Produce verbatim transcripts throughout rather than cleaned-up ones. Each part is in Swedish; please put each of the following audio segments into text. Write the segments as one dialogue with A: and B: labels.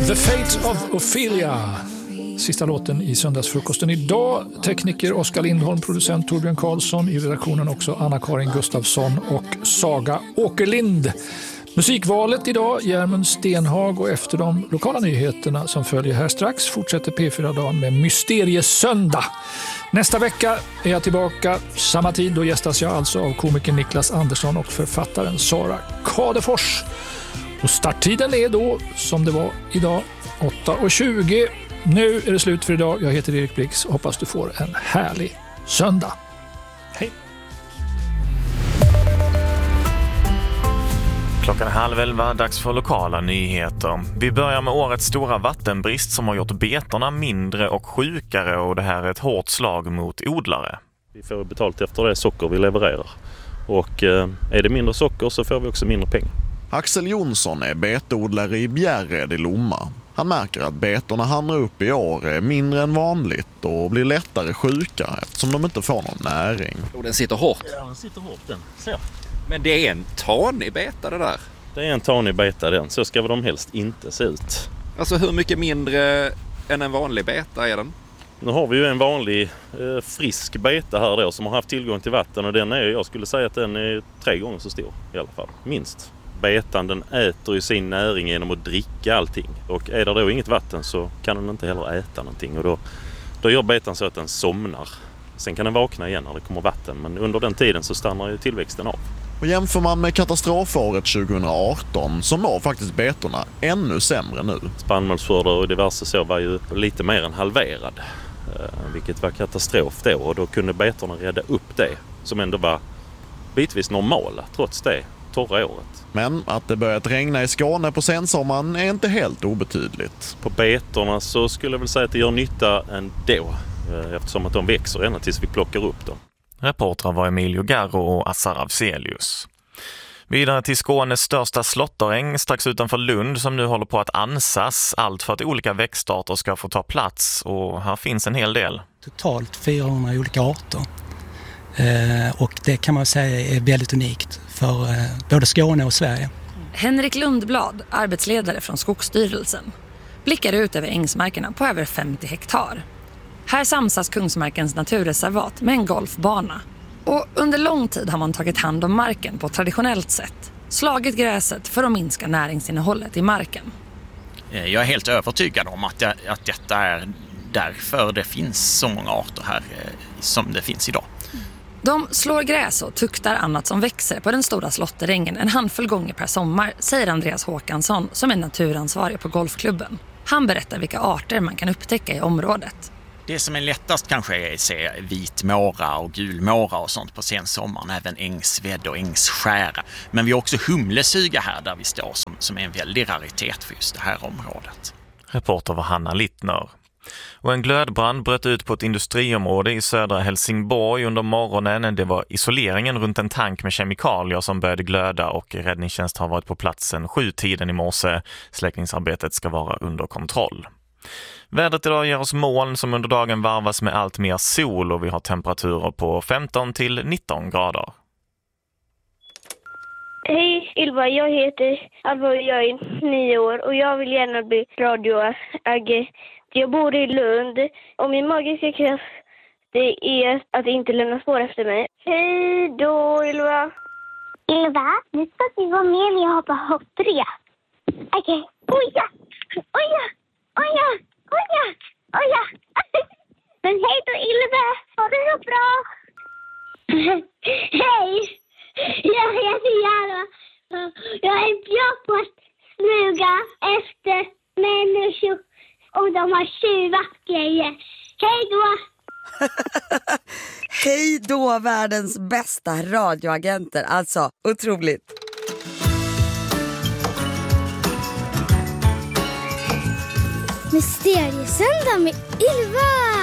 A: The Fate of Ophelia. Sista låten i söndagsfrukosten idag. Tekniker Oskar Lindholm, producent Torbjörn Karlsson, i redaktionen också Anna-Karin Gustafsson och Saga Åkerlind. Musikvalet idag, Järmund Stenhag, och efter de lokala nyheterna som följer här strax fortsätter P fyra-dagen med Mysteriesöndag. Nästa vecka är jag tillbaka, samma tid, då gästas jag alltså av komikern Niklas Andersson och författaren Sara Kadefors. Och starttiden är då, som det var idag, åtta och tjugo. Nu är det slut för idag. Jag heter Erik Blix och hoppas du får en härlig söndag. Hej!
B: Klockan är halv elva, dags för lokala nyheter. Vi börjar med årets stora vattenbrist som har gjort betorna mindre och sjukare, och det här är ett hårt slag mot odlare.
C: Vi får betalt efter det socker vi levererar, och är det mindre socker så får vi också mindre pengar.
D: Axel Jonsson är betodlare i Bjärred i Lomma. Han märker att betorna hamnar upp i år är mindre än vanligt och blir lättare sjuka eftersom de inte får någon näring.
E: Och den sitter hårt.
C: Ja, den sitter hårt den. Så.
E: Men det är en tanig beta det där.
C: Det är en tanig beta den, så ska de helst inte se ut.
E: Alltså hur mycket mindre än en vanlig beta är den?
C: Nu har vi ju en vanlig eh, frisk beta här då som har haft tillgång till vatten, och den är, jag skulle säga att den är tre gånger så stor i alla fall, minst. Betan, den äter ju sin näring genom att dricka allting, och är det då inget vatten så kan den inte heller äta någonting, och då, då gör betan så att den somnar. Sen kan den vakna igen när det kommer vatten, men under den tiden så stannar ju tillväxten av.
D: Och jämför man med katastrofåret tjugohundraarton så mår faktiskt betorna ännu sämre nu.
C: Spannmålsskörder och diverse så var ju lite mer än halverad, eh, vilket var katastrof då, och då kunde betorna rädda upp det som ändå var bitvis normala trots det torra året.
D: Men att det börjat regna i Skåne på sensommaren är inte helt obetydligt.
C: På betorna så skulle jag väl säga att det gör nytta ändå, eftersom att de växer ända tills vi plockar upp dem.
B: Reportrar var Emilio Garro och Assar Avzelius. Vidare till Skånes största slåtteräng strax utanför Lund som nu håller på att ansas, allt för att olika växtarter ska få ta plats, och här finns en hel del.
F: Totalt fyrahundra olika arter. Eh, och det kan man säga är väldigt unikt för eh, både Skåne och Sverige.
G: Henrik Lundblad, arbetsledare från Skogsstyrelsen, blickar ut över ängsmarkerna på över femtio hektar. Här samsas Kungsmarkens naturreservat med en golfbana. Och under lång tid har man tagit hand om marken på traditionellt sätt. Slagit gräset för att minska näringsinnehållet i marken.
H: Jag är helt övertygad om att, jag, att detta är därför det finns så många arter här eh, som det finns idag.
G: De slår gräs och tuktar annat som växer på den stora slåtterängen en handfull gånger per sommar, säger Andreas Håkansson som är naturansvarig på golfklubben. Han berättar vilka arter man kan upptäcka i området.
H: Det som är lättast kanske är att se vitmåra och gulmåra och sånt på sensommaren, även ängsvädd och ängsskära. Men vi har också humlesyga här där vi står som, som är en väldig raritet för just det här området.
B: Reporter var Hanna Littner. Och en glödbrand bröt ut på ett industriområde i södra Helsingborg under morgonen. Det var isoleringen runt en tank med kemikalier som började glöda, och räddningstjänst har varit på platsen sju tiden i morse. Släckningsarbetet ska vara under kontroll. Vädret idag ger oss moln som under dagen varvas med allt mer sol, och vi har temperaturer på femton till nitton grader.
I: Hej Ylva, jag heter Alva och jag är nio år och jag vill gärna bli radioagent. Jag bor i Lund och min magiska kraft det är att inte lämna spår efter mig. Hej då Ylva!
J: Ylva, nu ska vi vara med och hoppa hopprep. Okej, okay. Oja, oja, oja, oja, oja. Men hej då Ylva, ha det så bra. Hej, jag heter Jara. Jag är bra på att smuga efter människor och de har tjuvat grejer. Hej då!
K: Hej då, världens bästa radioagenter. Alltså, otroligt.
J: Mysteriesöndag med Ylva!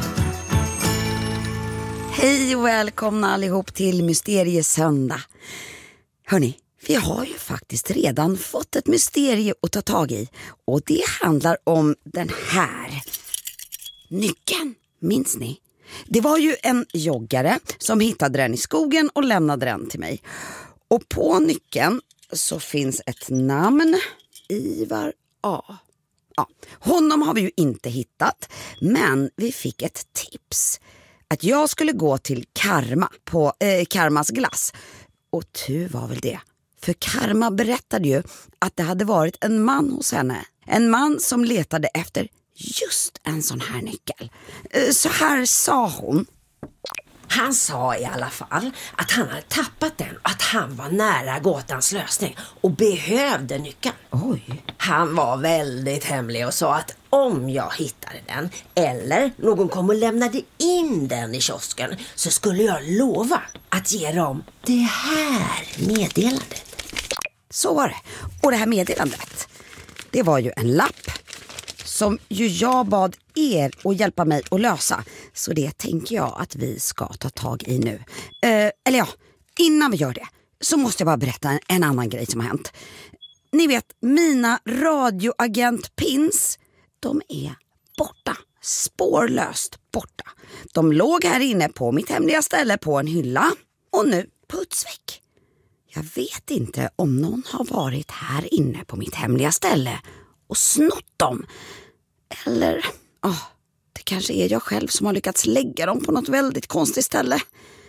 K: Hej och välkomna allihop till Mysteriesöndag. Hörni, vi har ju faktiskt redan fått ett mysterie att ta tag i. Och det handlar om den här nyckeln. Minns ni? Det var ju en joggare som hittade den i skogen och lämnade den till mig. Och på nyckeln så finns ett namn, Ivar A. Ja, honom har vi ju inte hittat, men vi fick ett tips. Att jag skulle gå till Karma på eh, Karmas glass. Och tur var väl det. För Karma berättade ju att det hade varit en man hos henne. En man som letade efter just en sån här nyckel. Eh, så här sa hon.
L: Han sa i alla fall att han hade tappat den och att han var nära gåtans lösning och behövde nyckeln.
K: Oj.
L: Han var väldigt hemlig och sa att om jag hittade den eller någon kom och lämnade in den i kiosken så skulle jag lova att ge dem det här meddelandet.
K: Så var det. Och det här meddelandet, det var ju en lapp som ju jag bad er att hjälpa mig att lösa. Så det tänker jag att vi ska ta tag i nu. Eh, eller ja, innan vi gör det så måste jag bara berätta en, en annan grej som har hänt. Ni vet, mina radioagentpins, de är borta. Spårlöst borta. De låg här inne på mitt hemliga ställe på en hylla. Och nu putsväck. Jag vet inte om någon har varit här inne på mitt hemliga ställe och snott dem. Eller, oh, det kanske är jag själv som har lyckats lägga dem på något väldigt konstigt ställe.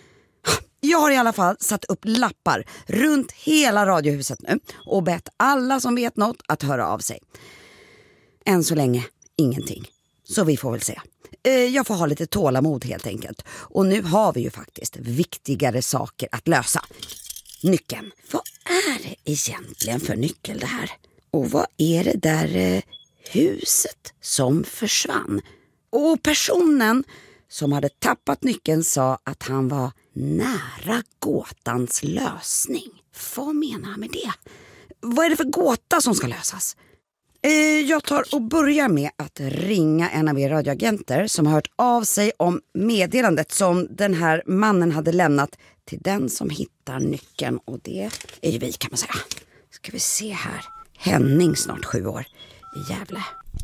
K: Jag har i alla fall satt upp lappar runt hela radiohuset nu och bett alla som vet något att höra av sig. Än så länge ingenting. Så vi får väl se. Jag får ha lite tålamod helt enkelt. Och nu har vi ju faktiskt viktigare saker att lösa. Nyckeln. Vad är det egentligen för nyckel det här? Och vad är det där eh, huset som försvann? Och personen som hade tappat nyckeln sa att han var nära gåtans lösning. Vad menar han med det? Vad är det för gåta som ska lösas? Eh, jag tar och börjar med att ringa en av er radioagenter som har hört av sig om meddelandet som den här mannen hade lämnat till den som hittar nyckeln. Och det är ju vi, kan man säga. Ska vi se här. Henning, snart sju år, i Gävle.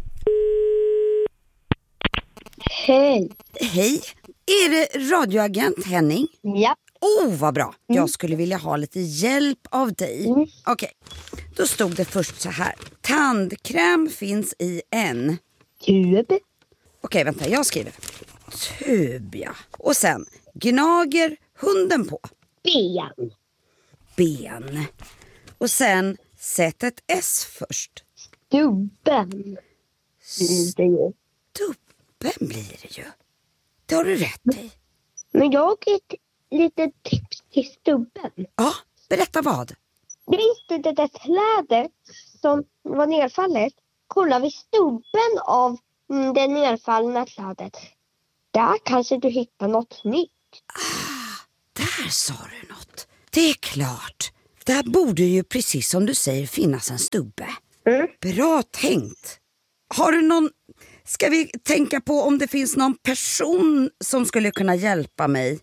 J: Hej.
K: Hej. Är det radioagent Henning?
J: Ja.
K: Oh, vad bra. Mm. Jag skulle vilja ha lite hjälp av dig. Mm. Okej, okay. Då stod det först så här. Tandkräm finns i en...
J: Tub.
K: Okej, okay, vänta, jag skriver. Tub, ja. Och sen, gnager hunden på?
J: Ben.
K: Ben. Och sen, sätt ett S först.
J: Stubben. Stubben
K: blir det ju. Det har du rätt i.
J: Men jag har ett litet tips till stubben.
K: Ja, berätta vad.
J: Visst det där trädet som var nedfallet. Kolla vid stubben av det nedfallna trädet. Där kanske du hittar något nytt.
K: Ah, där sa du något. Det är klart. Där borde ju precis som du säger finnas en stubbe.
J: Mm.
K: Bra tänkt. Har du någon... Ska vi tänka på om det finns någon person som skulle kunna hjälpa mig?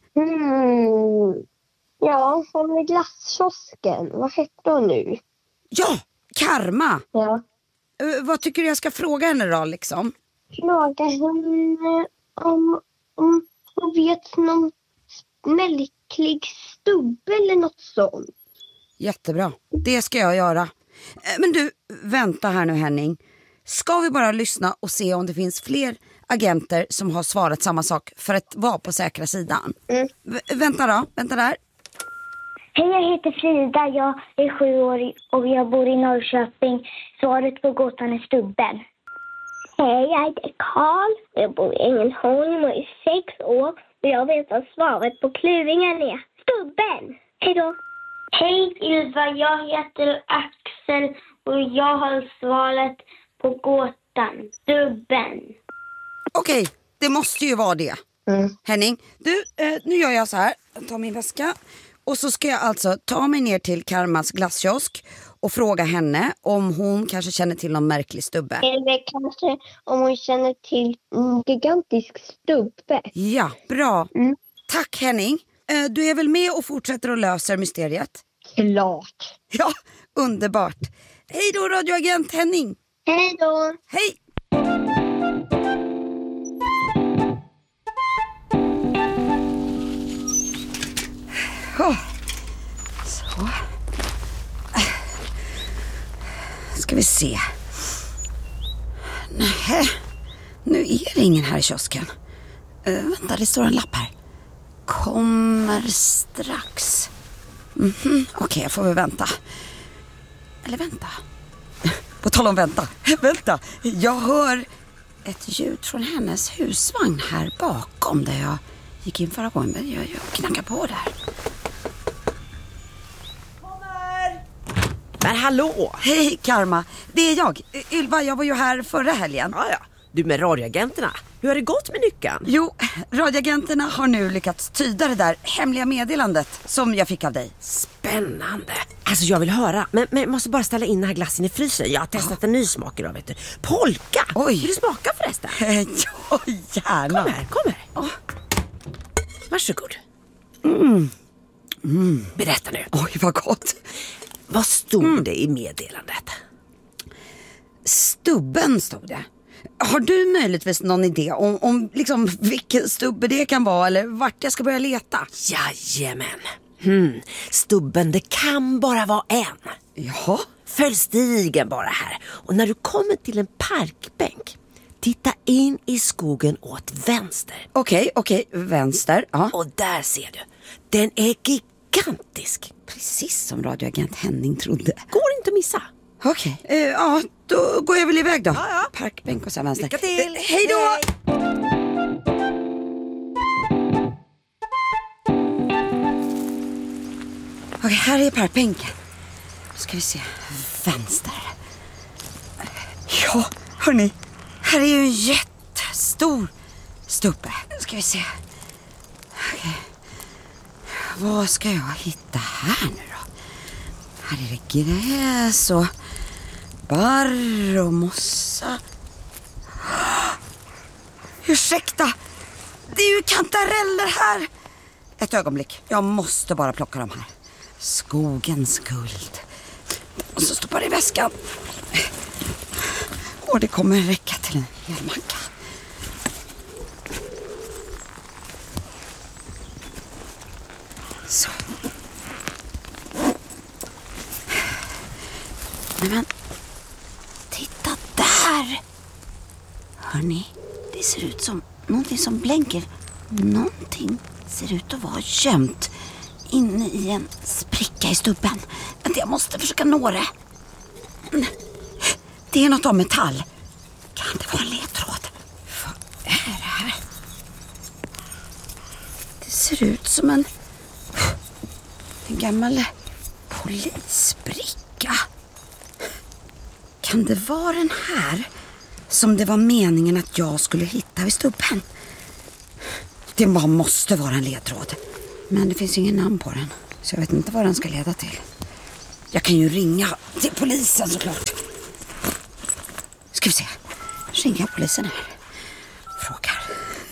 J: Mm. Ja, som i glasskiosken. Vad heter hon nu?
K: Ja, Karma.
J: Ja.
K: Uh, vad tycker du jag ska fråga henne då liksom?
J: Fråga henne om, om hon vet någon märklig stubbe eller något sånt.
K: Jättebra, det ska jag göra. Uh, men du, vänta här nu Henning. Ska vi bara lyssna och se om det finns fler agenter som har svarat samma sak för att vara på säkra sidan?
J: Mm.
K: V- vänta då, vänta där.
I: Hej, jag heter Frida. Jag är sju år och jag bor i Norrköping. Svaret på gåtan är stubben.
J: Hej, jag heter Karl. Jag bor i Ängelholm och är sex år. Och jag vet vad svaret på kluringen är. Stubben! Hej då!
I: Hej Ylva, jag heter Axel och jag har svaret på gåtan. Stubben.
K: Okej, det måste ju vara det.
J: Mm.
K: Henning, du, eh, nu gör jag så här. Jag tar min väska. Och så ska jag alltså ta mig ner till Karmas glasskiosk och fråga henne om hon kanske känner till någon märklig stubbe.
J: Eller kanske om hon känner till en gigantisk stubbe.
K: Ja, bra.
J: Mm.
K: Tack Henning. Eh, du är väl med och fortsätter att lösa mysteriet?
J: Klart.
K: Ja, underbart. Hej då radioagent Henning.
J: Hej då.
K: Hej. Oh. Så. Ska vi se. Nej, nu är det ingen här i kiosken. Uh, vänta, det står en lapp här. Kommer strax. Mm-hmm. Okej, okay, jag får väl vänta. Eller vänta. På tal om vänta. Vänta, jag hör ett ljud från hennes husvagn här bakom där jag gick in förra gången. Men jag, jag knackar på där.
L: Kommer! Men hallå!
K: Hej Karma, det är jag. Ylva, jag var ju här förra helgen.
L: Ja, ja. Du med radioagenterna. Hur har det gått med nyckeln?
K: Jo, radioagenterna har nu lyckats tyda det där hemliga meddelandet som jag fick av dig.
L: Spännande. Alltså jag vill höra. Men, men jag måste bara ställa in den här glassen i frysen. Jag har testat ja. en ny smak idag, vet du. Polka!
K: Oj.
L: Vill du smaka förresten?
K: Ja, gärna.
L: Kom här, kom här. Oh. Varsågod.
K: Mm. Mm.
L: Berätta nu.
K: Oj, vad gott.
L: Vad stod mm. det i meddelandet?
K: Stubben stod det. Har du möjligtvis någon idé om, om liksom vilken stubbe det kan vara eller vart jag ska börja leta?
L: Jajamän. Hmm. Stubben, det kan bara vara en.
K: Ja.
L: Följ stigen bara här. Och när du kommer till en parkbänk, titta in i skogen åt vänster.
K: Okej, okej, vänster. Ja.
L: Och där ser du. Den är gigantisk.
K: Precis som radioagent Henning trodde.
L: Går inte att missa.
K: Okej, okay. uh, ja, då går jag väl iväg då.
L: Ja, ja.
K: Parkbänk och så vänster.
L: Lycka till!
K: Uh, hej då! Hej. Okej, okay, här är parkbänken. Då ska vi se. Vänster. Ja, hörni. Här är ju en jättestor stubbe. Då ska vi se. Okej. Okay. Vad ska jag hitta här nu då? Här är det gräs och barr och mossa. Ursäkta, det är ju kantareller här. Ett ögonblick, jag måste bara plocka dem här. Skogens guld. Och så stoppar det i väskan. Och det kommer räcka till en hel macka. Så. Nej men, titta där! Hörrni, det ser ut som någonting som blänker. Någonting ser ut att vara gömt inne i en spricka i stubben. Jag måste försöka nå det. Det är något av metall. Kan det vara en ledtråd? Vad är det här? Det ser ut som en, en gammal polisbricka. Kan det vara den här som det var meningen att jag skulle hitta vid stubben? Det bara måste vara en ledtråd. Men det finns ingen namn på den, så jag vet inte vad den ska leda till. Jag kan ju ringa till polisen såklart. Ska vi se. Ringa polisen här. Frågar.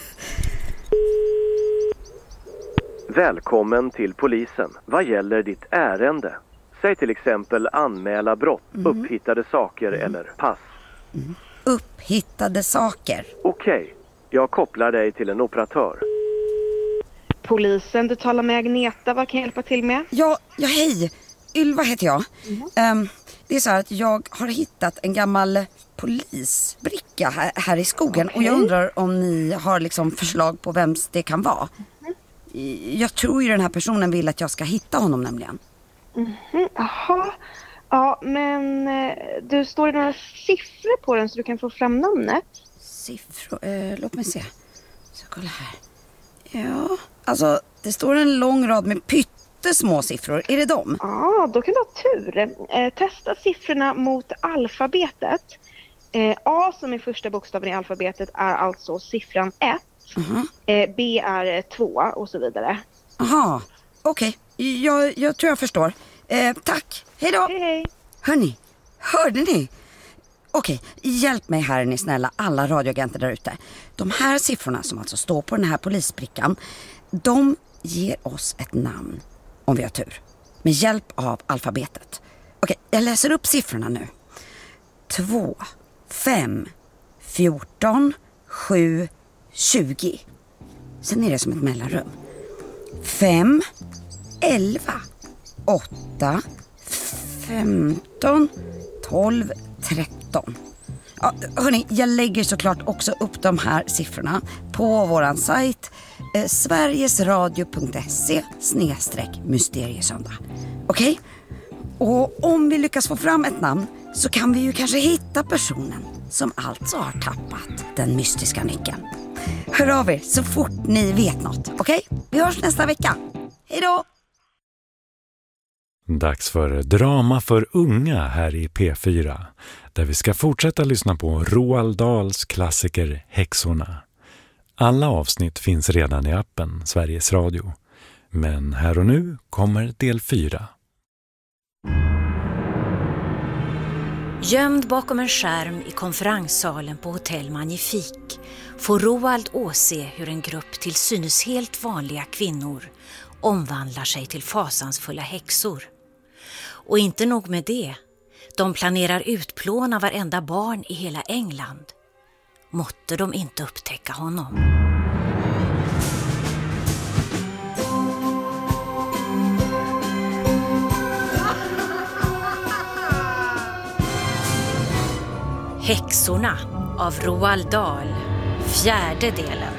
M: Välkommen till polisen. Vad gäller ditt ärende? Säg till exempel anmäla brott, mm. upphittade saker mm. eller pass.
K: Mm. Upphittade saker.
M: Okej, okay. Jag kopplar dig till en operatör.
N: Polisen, du talar med Agneta. Vad kan jag hjälpa till med?
K: Ja, ja hej. Ylva heter jag. Mm. Um, det är så här att jag har hittat en gammal polisbricka här, här i skogen. Okay. Och jag undrar om ni har liksom förslag på vems det kan vara. Mm. Jag tror ju den här personen vill att jag ska hitta honom nämligen.
N: Mhm, jaha. Ja, men eh, du står det några siffror på den så du kan få fram namnet?
K: Siffror? Eh, låt mig se. Så kolla här. Ja, alltså det står en lång rad med pyttesmå siffror. Är det dem?
N: Ja, då kan du ha tur. Eh, testa siffrorna mot alfabetet. Eh, A som är första bokstaven i alfabetet är alltså siffran ett. Uh-huh. Eh, B är två och så vidare.
K: Aha, okej. Okay. Jag, jag tror jag förstår. Eh, tack, hej då.
N: Hej, hej.
K: Hörni, hörde ni? Okej, hjälp mig här ni snälla, alla radioagenter där ute. De här siffrorna som alltså står på den här polisbrickan, de ger oss ett namn om vi har tur. Med hjälp av alfabetet. Okej, jag läser upp siffrorna nu. två, fem, fjorton, sju, tjugo. Sen är det som ett mellanrum. fem, elva, åtta, femton, tolv, tretton. Ja, hörni, jag lägger såklart också upp de här siffrorna på våran sajt eh, sverigesradio punkt se snedstreck mysteriesöndag. Okej? Okay? Och om vi lyckas få fram ett namn så kan vi ju kanske hitta personen som alltså har tappat den mystiska nyckeln. Hör av er så fort ni vet något. Okej? Okay? Vi hörs nästa vecka. Hej då!
O: Dags för drama för unga här i P fyra. Där vi ska fortsätta lyssna på Roald Dahls klassiker Häxorna. Alla avsnitt finns redan i appen Sveriges Radio. Men här och nu kommer del fyra.
P: Gömd bakom en skärm i konferenssalen på Hotell Magnifik får Roald åse hur en grupp till synes helt vanliga kvinnor omvandlar sig till fasansfulla häxor. Och inte nog med det, de planerar utplåna varenda barn i hela England. Måtte de inte upptäcka honom. Häxorna av Roald Dahl, fjärde delen.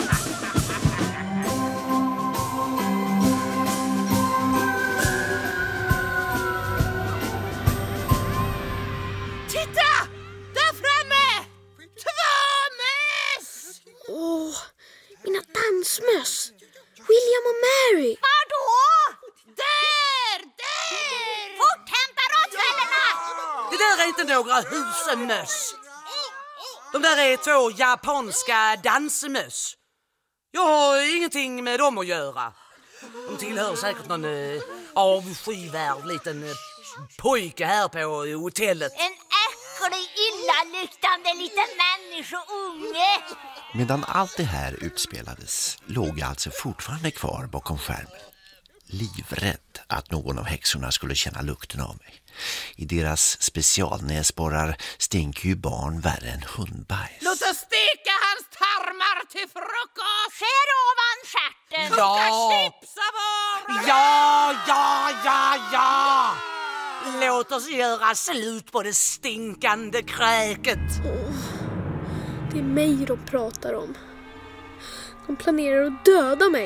Q: Titta! Där framme! Två möss!
R: Åh, mina dansmöss. William och Mary.
Q: Vadå? Där! Där! Fort, hämta råttfällarna!
S: Det där är inte några husmöss. De där är två japanska dansmöss. Jag har ingenting med dem att göra. De tillhör säkert någon eh, avskyvärd liten eh, pojke här på hotellet.
Q: En äcklig, illaluktande liten människounge.
T: Medan allt det här utspelades låg jag alltså fortfarande kvar bakom skärmen. Livrädd att någon av häxorna skulle känna lukten av mig. I deras specialnäsborrar stänker ju barn värre än hundbajs.
Q: Låt oss steka hans tarmar till frukost. Skär ovan stjärten.
S: Ja.
Q: Koka chips av öronen.
S: Ja, ja, ja, ja. Låt oss göra slut på det stinkande kräket.
R: Oh, det är mig de pratar om. De planerar att döda mig.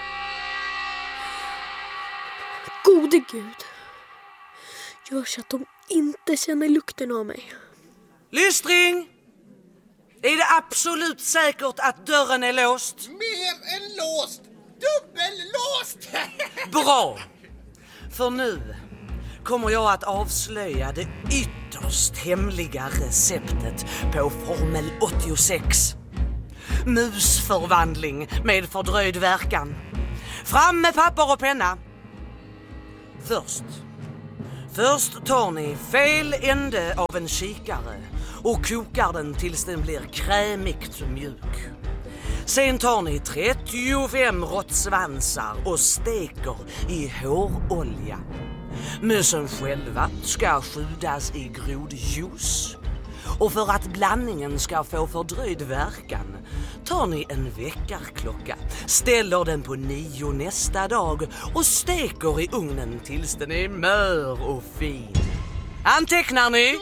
R: Gode Gud. Gör så att de inte känner lukten av mig.
S: Lystring! Är det absolut säkert att dörren är låst?
Q: Mer än låst! Dubbellåst!
S: Bra! För nu kommer jag att avslöja det ytterst hemliga receptet på Formel åttiosex. Musförvandling med fördröjd verkan. Fram med papper och penna. Först. Först tar ni fel ände av en kikare och kokar den tills den blir krämigt mjuk. Sen tar ni trettiofem råttsvansar och steker i hårolja. Mössen själva ska skjudas i grodjuice. Och för att blandningen ska få fördröjd verkan tar ni en väckarklocka, ställer den på nio nästa dag och steker i ugnen tills den är mör och fin. Antecknar ni?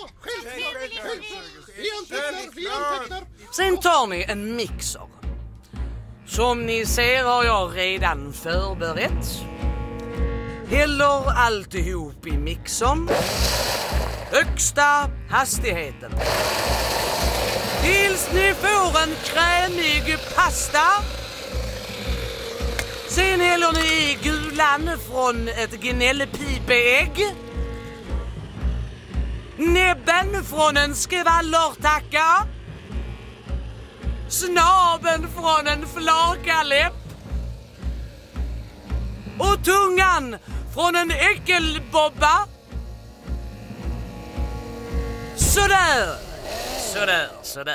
S: Sen tar ni en mixer. Som ni ser har jag redan förberett. Häller alltihop i mixern. Högsta hastigheten. Tills ni får en krämig pasta. Sen häller ni i gulan från ett gnällpipeägg. Näbben från en skvallertacka. Snaben från en flakarläpp. Och tungan från en äckelbobba. Sådär, sådär, sådär.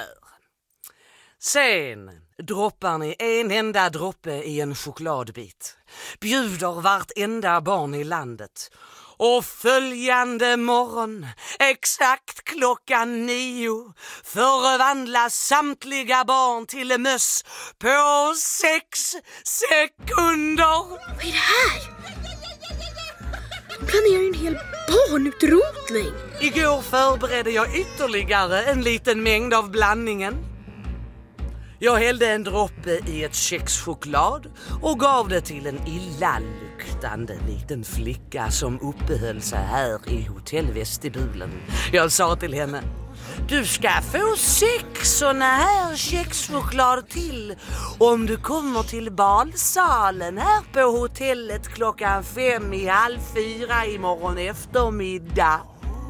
S: Sen droppar ni en enda droppe i en chokladbit. Bjuder vartenda barn i landet. Och följande morgon, exakt klockan nio, förvandlas samtliga barn till möss på sex sekunder.
R: Vad är det här? planerar en hel barnutrotning.
S: Igår förberedde jag ytterligare en liten mängd av blandningen. Jag hällde en droppe i ett kexchoklad och gav det till en illaluktande liten flicka som uppehöll sig här i hotellvestibulen. Jag sa till henne: du ska få sex såna här kexchoklad till om du kommer till balsalen här på hotellet klockan fem i halv fyra imorgon eftermiddag.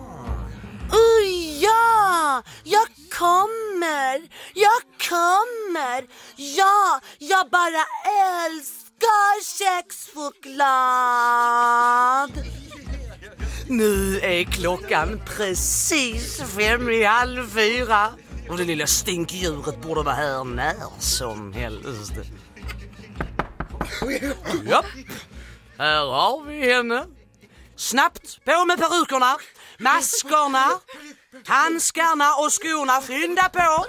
Q: Oh, ja, jag kommer, jag kommer, ja, jag bara älskar kexchoklad.
S: Nu är klockan precis fem i halv fyra och det lilla stinkdjuret borde vara här när som helst. Ja, här har vi henne. Snabbt på med perukerna, maskerna, handskarna och skorna. Skynda på!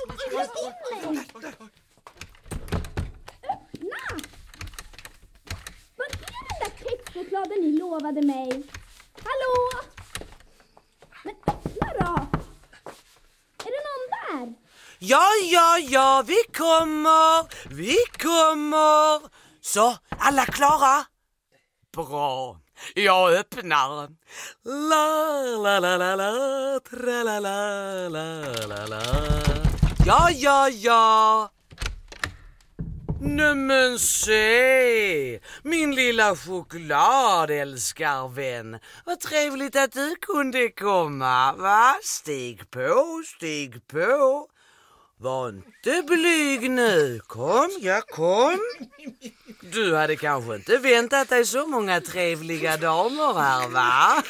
J: Vad är den där kexchokladen ni lovade mig? Hallå? Men öppna då! Är det någon där?
S: Ja, ja, ja, vi kommer, vi kommer. Så, alla klara? Bra. Jag öppnar. La la la la la tra la la la la la. Ja, ja, ja. Nämen se, min lilla chokladälskarvän. Vad trevligt att du kunde komma, va? Stig på, stig på. Var inte blyg nu. Kom, ja kom. Du hade kanske inte väntat dig så många trevliga damer här, va?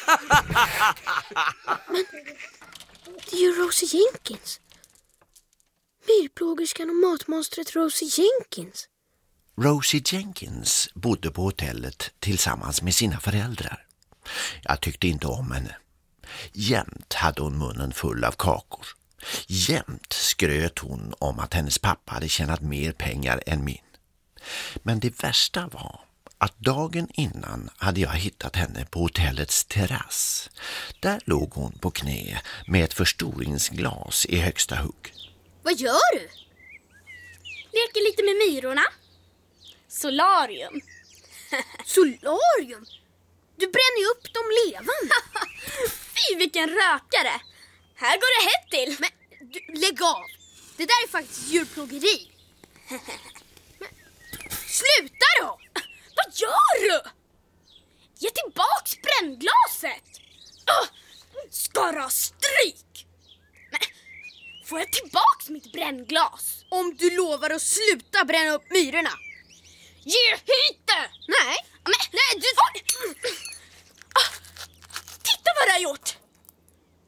R: Men det är ju Rosie Jenkins. Myrplågerskan och matmonstret Rosie Jenkins.
T: Rosie Jenkins bodde på hotellet tillsammans med sina föräldrar. Jag tyckte inte om henne. Jämt hade hon munnen full av kakor. Jämt skröt hon om att hennes pappa hade tjänat mer pengar än min. Men det värsta var att dagen innan hade jag hittat henne på hotellets terrass. Där låg hon på knä med ett förstoringsglas i högsta hugg.
J: Vad gör du? Leker lite med myrorna. Solarium. Solarium? Du bränner ju upp dem levande. Fy, vilken rökare. Här går det hett till. Men du, lägg av. Det där är faktiskt djurplågeri. Men, sluta då. Vad gör du? Ge tillbaks brännglaset. Uh, Skara stryk. Men, får jag tillbaks mitt brännglas? Om du lovar att sluta bränna upp myrorna. Ge